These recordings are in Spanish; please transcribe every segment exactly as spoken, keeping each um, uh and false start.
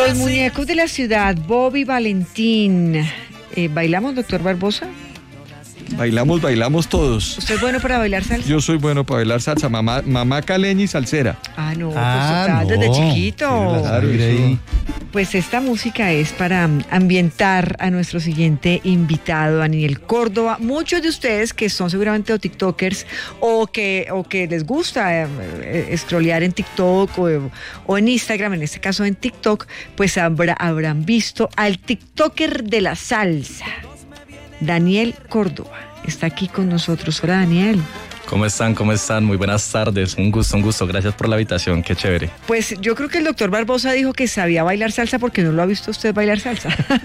Los muñecos de la ciudad, Bobby Valentín. Eh, ¿Bailamos, doctor Barbosa? Bailamos, bailamos todos. ¿Usted es bueno para bailar salsa? Yo soy bueno para bailar salsa, mamá, mamá caleña y salsera. Ah, no, Ah, pues total, no. desde chiquito. Claro, eso. Pues esta música es para ambientar a nuestro siguiente invitado, Daniel Córdoba. Muchos de ustedes que son seguramente o tiktokers o que, o que les gusta eh, scrollear en TikTok o, o en Instagram, en este caso en TikTok, pues habrá, habrán visto al tiktoker de la salsa, Daniel Córdoba. Está aquí con nosotros. Hola, Daniel. ¿Cómo están? ¿Cómo están? Muy buenas tardes. Un gusto, un gusto. Gracias por la invitación. Qué chévere. Pues yo creo que el doctor Barbosa dijo que sabía bailar salsa porque no lo ha visto usted bailar salsa.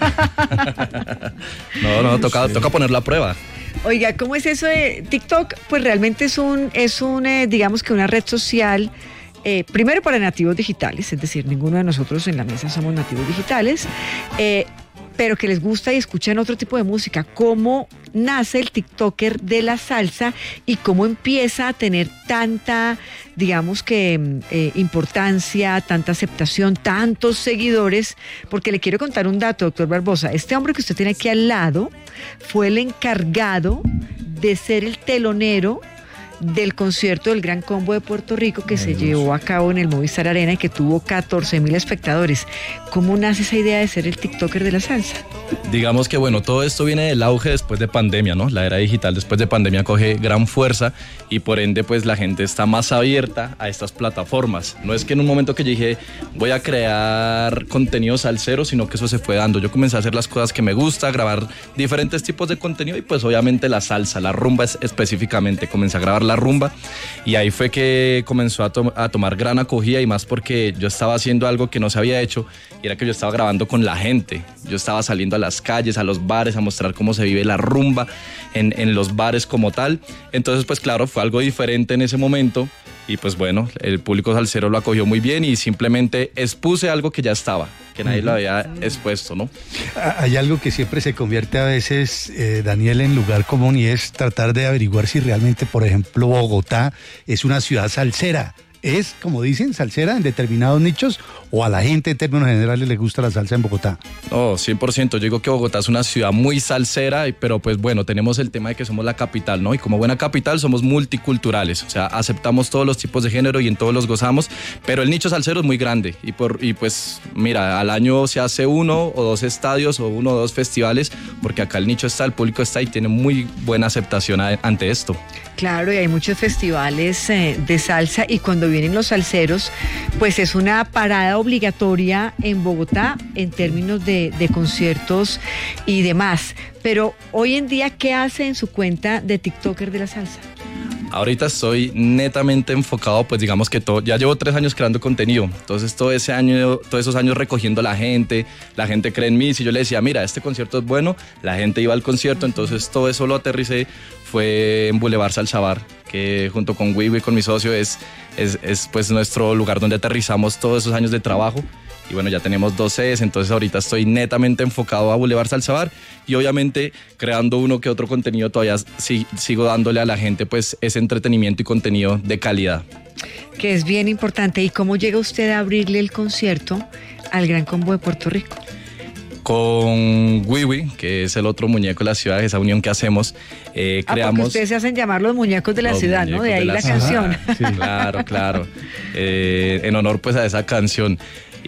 No, no, toca, Sí. toca ponerlo a prueba. Oiga, ¿cómo es eso de TikTok? Pues realmente es un, es un eh, digamos que una red social, eh, primero para nativos digitales, es decir, ninguno de nosotros en la mesa somos nativos digitales, eh, pero que les gusta y escuchan otro tipo de música. ¿Cómo nace el TikToker de la salsa y cómo empieza a tener tanta, digamos que, eh, importancia, tanta aceptación, tantos seguidores? Porque le quiero contar un dato, doctor Barbosa. Este hombre que usted tiene aquí al lado fue el encargado de ser el telonero del concierto del Gran Combo de Puerto Rico que se llevó a cabo en el Movistar Arena y que tuvo catorce mil espectadores. ¿Cómo nace esa idea de ser el TikToker de la salsa? Digamos que bueno, todo esto viene del auge después de pandemia, ¿no? La era digital después de pandemia coge gran fuerza y por ende pues la gente está más abierta a estas plataformas. No es que en un momento que yo dije voy a crear contenido salsero, sino que eso se fue dando. Yo comencé a hacer las cosas que me gusta, grabar diferentes tipos de contenido y pues obviamente la salsa, la rumba es específicamente. Comencé a grabar la rumba y ahí fue que comenzó a, to- a tomar gran acogida y más porque yo estaba haciendo algo que no se había hecho y era que yo estaba grabando con la gente. Yo estaba saliendo a las calles, a los bares, a mostrar cómo se vive la rumba en, en los bares como tal. Entonces, pues claro, fue algo diferente en ese momento y pues bueno, el público salsero lo acogió muy bien y simplemente expuse algo que ya estaba, que nadie lo había expuesto, ¿no? Hay algo que siempre se convierte a veces, eh, Daniel, en lugar común y es tratar de averiguar si realmente, por ejemplo, Bogotá es una ciudad salsera. ¿Es, como dicen, salsera en determinados nichos o a la gente en términos generales le gusta la salsa en Bogotá? No, cien por ciento. Yo digo que Bogotá es una ciudad muy salsera, y- pero pues bueno, tenemos el tema de que somos la capital, ¿no? Y como buena capital somos multiculturales, o sea, aceptamos todos los tipos de género y en todos los gozamos, pero el nicho salsero es muy grande y, por, y pues mira, al año se hace uno o dos estadios o uno o dos festivales, porque acá el nicho está, el público está y tiene muy buena aceptación a- ante esto. Claro, y hay muchos festivales eh, de salsa y cuando vienen los salseros, pues es una parada obligatoria en Bogotá en términos de, de conciertos y demás. Pero hoy en día, ¿qué hace en su cuenta de TikToker de la salsa? Ahorita estoy netamente enfocado, pues digamos que todo, ya llevo tres años creando contenido, entonces todo ese año, todos esos años recogiendo la gente, la gente cree en mí, si yo le decía, mira, este concierto es bueno, la gente iba al concierto, entonces todo eso lo aterricé, fue en Boulevard Salsa Bar, que junto con Wiwi, con mi socio, es, es, es pues nuestro lugar donde aterrizamos todos esos años de trabajo. Y bueno, ya tenemos dos sedes, entonces ahorita estoy netamente enfocado a Boulevard Salsa Bar y obviamente creando uno que otro contenido todavía sí, sigo dándole a la gente pues ese entretenimiento y contenido de calidad. Que es bien importante. ¿Y cómo llega usted a abrirle el concierto al Gran Combo de Puerto Rico? Con Wiwi, que es el otro muñeco de la ciudad, esa unión que hacemos, eh, Ah, creamos... porque ustedes se hacen llamar los muñecos de la Los ciudad, ¿no? muñecos De ahí de la, la canción. ciudad. Sí, claro, claro. Eh, en honor pues a esa canción.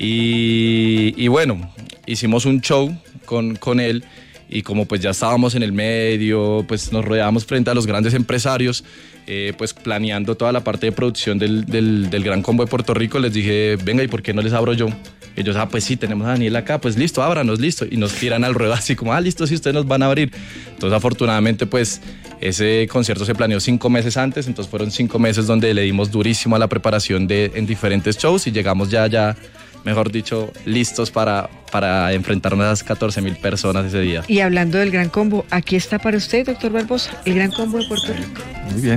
Y, y bueno, hicimos un show con, con él y como pues ya estábamos en el medio, pues nos rodeábamos frente a los grandes empresarios, eh, pues planeando toda la parte de producción del, del, del Gran Combo de Puerto Rico, les dije, venga, ¿y por qué no les abro yo? Y ellos, ah, pues sí, tenemos a Daniel acá, pues listo, ábranos, listo. Y nos tiran al ruedo así como, ah, listo, sí, ustedes nos van a abrir. Entonces, afortunadamente, pues, ese concierto se planeó cinco meses antes, entonces fueron cinco meses donde le dimos durísimo a la preparación de, en diferentes shows y llegamos ya, ya, mejor dicho, listos para, para enfrentarnos a las catorce mil personas ese día. Y hablando del Gran Combo, aquí está para usted, doctor Barbosa, el Gran Combo de Puerto Rico. Muy bien.